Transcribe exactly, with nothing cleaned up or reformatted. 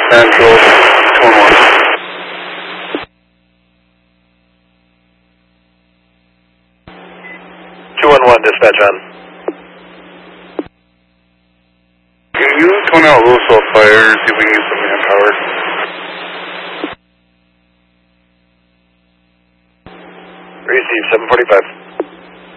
Central, two one one. two one one, dispatch on. Can you tone out Louisville Fire, see if we can get some manpower? Receive seven forty-five.